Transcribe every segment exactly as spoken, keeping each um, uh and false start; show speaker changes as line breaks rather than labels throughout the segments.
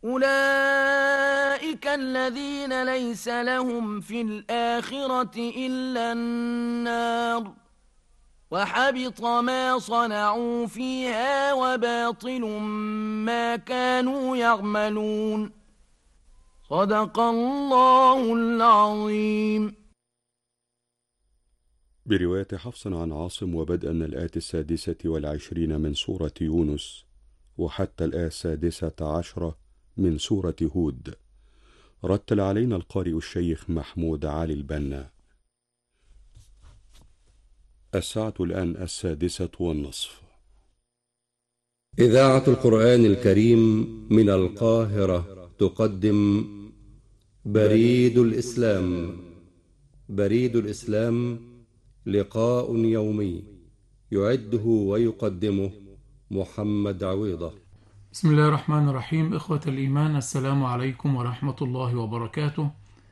أولئك الذين ليس لهم في الآخرة إلا النار وحبط ما صنعوا فيها وباطل ما كانوا يعملون. صدق الله العظيم.
برواية حفص عن عاصم وبدءا من الآية السادسة والعشرين من سورة يونس وحتى الآية السادسة عشرة من سورة هود. رتل علينا القارئ الشيخ محمود علي البنا. الساعة الآن السادسة والنصف.
إذاعة القرآن الكريم من القاهرة تقدم بريد الإسلام. بريد الإسلام لقاء يومي يعده ويقدمه محمد عويضة.
بسم الله الرحمن الرحيم. إخوة الإيمان، السلام عليكم ورحمة الله وبركاته،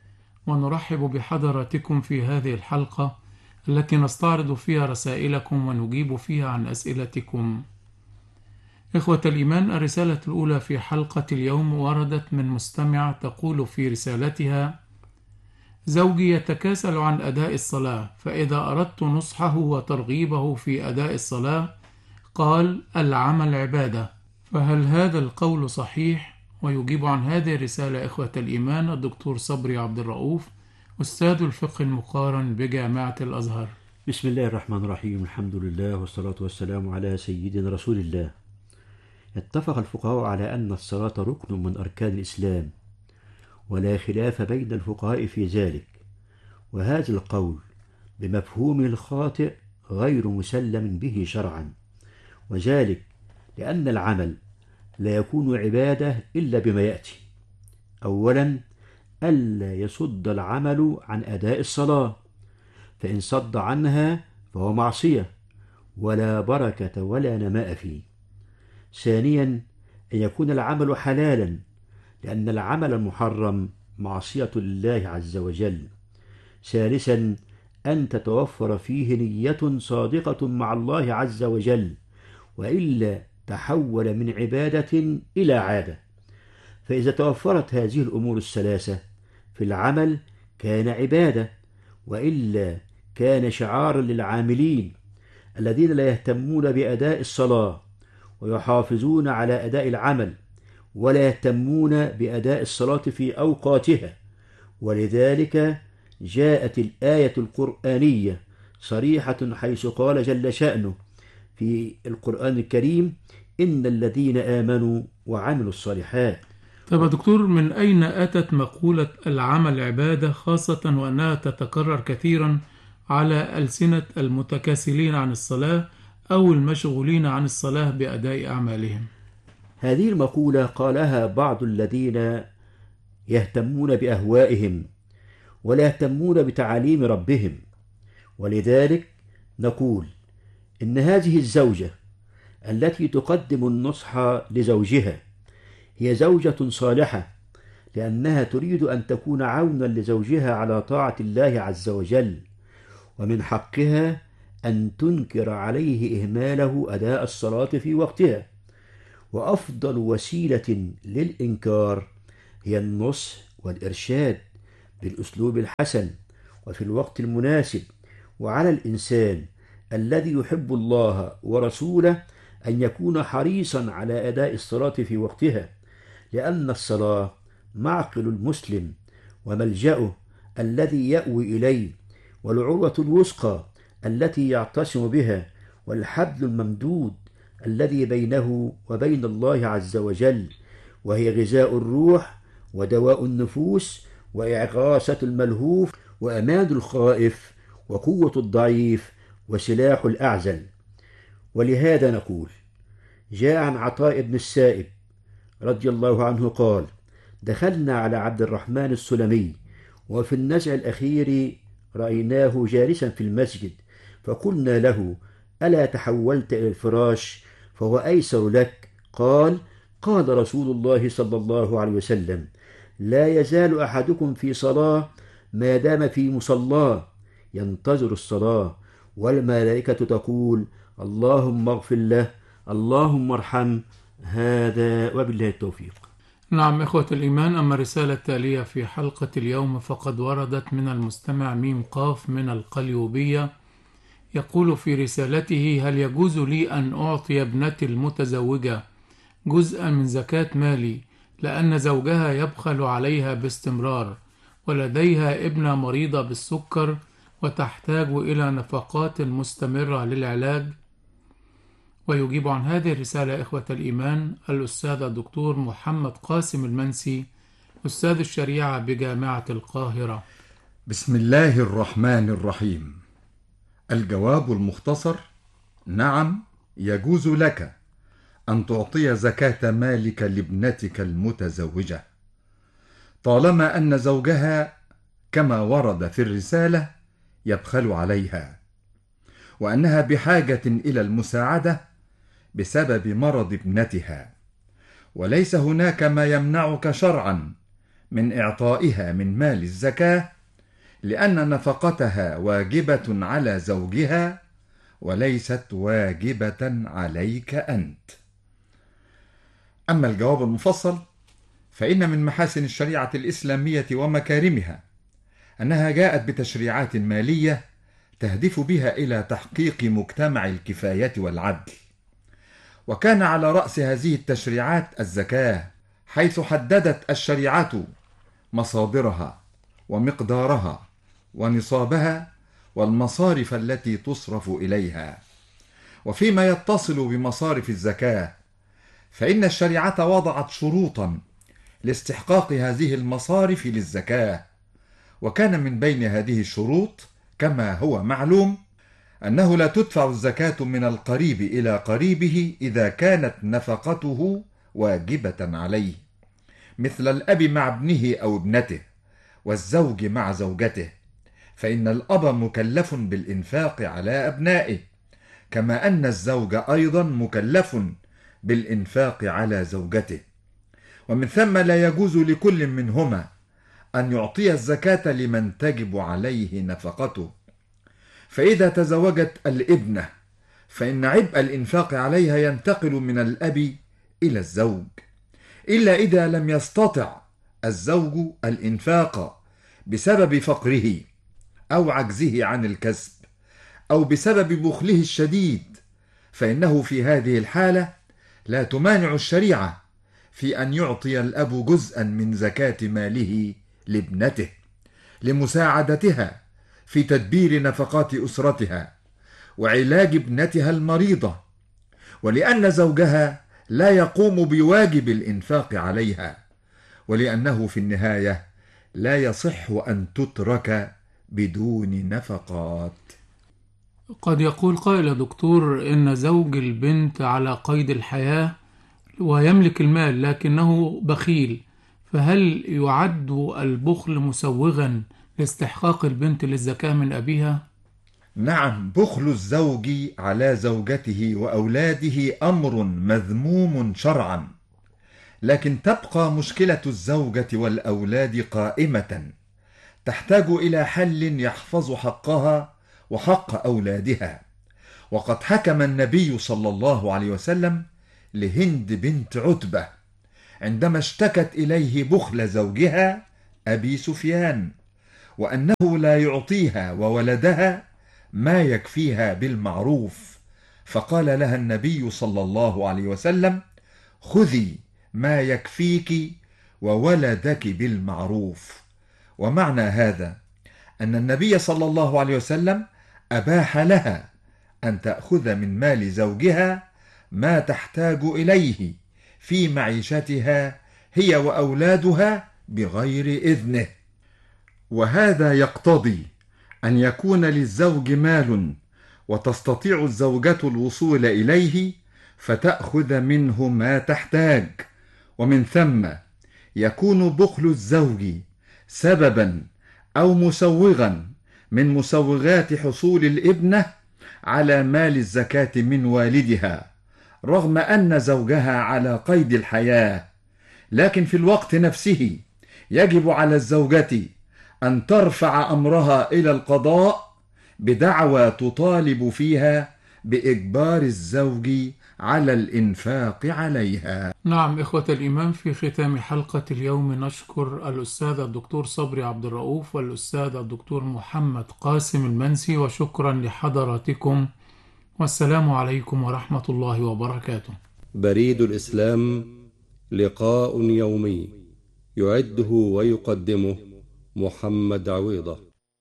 ونرحب بحضراتكم في هذه الحلقة التي نستعرض فيها رسائلكم ونجيب فيها عن أسئلتكم. إخوة الإيمان، الرسالة الأولى في حلقة اليوم وردت من مستمع تقول في رسالتها: زوجي يتكاسل عن أداء الصلاة، فإذا أردت نصحه وترغيبه في أداء الصلاة قال العمل عبادة، فهل هذا القول صحيح؟ ويجيب عن هذه الرسالة إخوة الإيمان الدكتور صبري عبد الرؤوف، أستاذ الفقه المقارن بجامعة الأزهر.
بسم الله الرحمن الرحيم، الحمد لله والصلاة والسلام على سيدنا رسول الله. اتفق الفقهاء على أن الصلاة ركن من أركان الإسلام، ولا خلاف بين الفقهاء في ذلك، وهذا القول بمفهومه الخاطئ غير مسلم به شرعا، وذلك لأن العمل لا يكون عبادة إلا بما يأتي. أولا، ألا يصد العمل عن أداء الصلاة، فإن صد عنها فهو معصية ولا بركة ولا نماء فيه. ثانيا، أن يكون العمل حلالا، لأن العمل المحرم معصية لله عز وجل. ثالثا، أن تتوفر فيه نية صادقة مع الله عز وجل، وإلا تحول من عبادة إلى عادة. فإذا توفرت هذه الأمور الثلاثة في العمل كان عبادة، وإلا كان شعارا للعاملين الذين لا يهتمون بأداء الصلاة ويحافظون على أداء العمل ولا يهتمون بأداء الصلاة في أوقاتها. ولذلك جاءت الآية القرآنية صريحة حيث قال جل شأنه في القرآن الكريم: إن الذين آمنوا وعملوا الصالحات.
طب يا دكتور، من أين أتت مقولة العمل عبادة، خاصة وأنها تتكرر كثيرا على ألسنة المتكاسلين عن الصلاة أو المشغولين عن الصلاة بأداء أعمالهم؟
هذه المقولة قالها بعض الذين يهتمون بأهوائهم ولا يهتمون بتعاليم ربهم. ولذلك نقول إن هذه الزوجة التي تقدم النصح لزوجها هي زوجة صالحة، لأنها تريد أن تكون عونا لزوجها على طاعة الله عز وجل، ومن حقها أن تنكر عليه إهماله أداء الصلاة في وقتها. وأفضل وسيلة للإنكار هي النصح والإرشاد بالأسلوب الحسن وفي الوقت المناسب. وعلى الإنسان الذي يحب الله ورسوله أن يكون حريصا على أداء الصلاة في وقتها، لأن الصلاة معقل المسلم وملجأه الذي يأوي إليه، والعروة الوثقى التي يعتصم بها، والحبل الممدود الذي بينه وبين الله عز وجل، وهي غذاء الروح ودواء النفوس وإعغاثة الملهوف وأمان الخائف وقوة الضعيف وسلاح الأعزل. ولهذا نقول: جاء عن عطاء بن السائب رضي الله عنه قال: دخلنا على عبد الرحمن السلمي وفي النزع الأخير رأيناه جالسا في المسجد، فقلنا له: ألا تحولت إلى الفراش فهو أيسر لك؟ قال: قال رسول الله صلى الله عليه وسلم: لا يزال أحدكم في صلاة ما دام في مصلاه ينتظر الصلاة، والملائكة تقول: اللهم اغفر له، اللهم ارحم. هذا وبالله التوفيق.
نعم إخوة الإيمان، أما الرسالة التالية في حلقة اليوم فقد وردت من المستمع ميم قاف من القليوبية. يقول في رسالته: هل يجوز لي أن أعطي ابنتي المتزوجة جزءا من زكاة مالي لأن زوجها يبخل عليها باستمرار ولديها ابنة مريضة بالسكر وتحتاج إلى نفقات مستمرة للعلاج؟ ويجيب عن هذه الرسالة إخوة الإيمان الأستاذ الدكتور محمد قاسم المنسي، أستاذ الشريعة بجامعة القاهرة.
بسم الله الرحمن الرحيم. الجواب المختصر: نعم، يجوز لك أن تعطي زكاة مالك لابنتك المتزوجة طالما أن زوجها كما ورد في الرسالة يبخل عليها، وأنها بحاجة إلى المساعدة بسبب مرض ابنتها، وليس هناك ما يمنعك شرعا من إعطائها من مال الزكاة، لأن نفقتها واجبة على زوجها وليست واجبة عليك أنت. أما الجواب المفصل فإن من محاسن الشريعة الإسلامية ومكارمها أنها جاءت بتشريعات مالية تهدف بها إلى تحقيق مجتمع الكفاية والعدل، وكان على رأس هذه التشريعات الزكاة، حيث حددت الشريعة مصادرها ومقدارها ونصابها والمصارف التي تصرف إليها. وفيما يتصل بمصارف الزكاة فإن الشريعة وضعت شروطا لاستحقاق هذه المصارف للزكاة، وكان من بين هذه الشروط كما هو معلوم أنه لا تدفع الزكاة من القريب إلى قريبه إذا كانت نفقته واجبة عليه، مثل الأب مع ابنه أو ابنته، والزوج مع زوجته، فإن الأب مكلف بالإنفاق على أبنائه، كما أن الزوج أيضا مكلف بالإنفاق على زوجته، ومن ثم لا يجوز لكل منهما أن يعطي الزكاة لمن تجب عليه نفقته. فإذا تزوجت الابنة فإن عبء الإنفاق عليها ينتقل من الأب إلى الزوج، إلا إذا لم يستطع الزوج الإنفاق بسبب فقره أو عجزه عن الكسب أو بسبب بخله الشديد، فإنه في هذه الحالة لا تمانع الشريعة في أن يعطي الأب جزءا من زكاة ماله لابنته لمساعدتها في تدبير نفقات أسرتها وعلاج ابنتها المريضة، ولأن زوجها لا يقوم بواجب الإنفاق عليها، ولأنه في النهاية لا يصح أن تترك بدون نفقات.
قد يقول قائل يا دكتور إن زوج البنت على قيد الحياة ويملك المال لكنه بخيل، فهل يعد البخل مسوغا لاستحقاق البنت للزكاة من أبيها؟
نعم، بخل الزوج على زوجته وأولاده أمر مذموم شرعا، لكن تبقى مشكلة الزوجة والأولاد قائمة تحتاج إلى حل يحفظ حقها وحق أولادها. وقد حكم النبي صلى الله عليه وسلم لهند بنت عتبة عندما اشتكت إليه بخل زوجها أبي سفيان، وأنه لا يعطيها وولدها ما يكفيها بالمعروف، فقال لها النبي صلى الله عليه وسلم: خذي ما يكفيك وولدك بالمعروف. ومعنى هذا أن النبي صلى الله عليه وسلم أباح لها أن تأخذ من مال زوجها ما تحتاج إليه في معيشتها هي وأولادها بغير إذنه، وهذا يقتضي أن يكون للزوج مال وتستطيع الزوجة الوصول إليه فتأخذ منه ما تحتاج، ومن ثم يكون بخل الزوج سببا أو مسوغا من مسوغات حصول الابنة على مال الزكاة من والدها، رغم أن زوجها على قيد الحياة، لكن في الوقت نفسه يجب على الزوجة أن ترفع أمرها إلى القضاء بدعوى تطالب فيها بإجبار الزوج على الإنفاق عليها.
نعم إخوة الإيمان، في ختام حلقة اليوم نشكر الأستاذ الدكتور صبري عبد الرؤوف والأستاذ الدكتور محمد قاسم المنسي، وشكرا لحضراتكم، والسلام عليكم ورحمة الله وبركاته.
بريد الإسلام، لقاء يومي يعده ويقدمه محمد عويضة.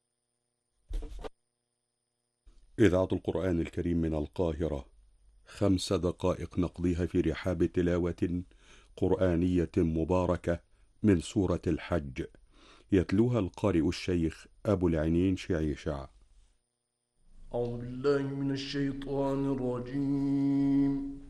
إذاعة القرآن الكريم من القاهرة، خمس دقائق نقضيها في رحاب تلاوة قرآنية مباركة من سورة الحج، يتلوها القارئ الشيخ أبو العينين شعيشع.
أعوذ بالله من الشيطان الرجيم.